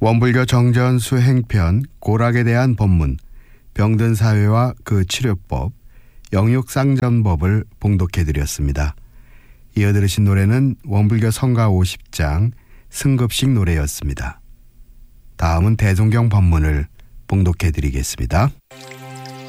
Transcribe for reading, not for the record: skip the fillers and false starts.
원불교 정전 수행편 고락에 대한 법문, 병든 사회와 그 치료법, 영육상전법을 봉독해드렸습니다. 이어 들으신 노래는 원불교 성가 50장 승급식 노래였습니다. 다음은 대종경 법문을 봉독해드리겠습니다.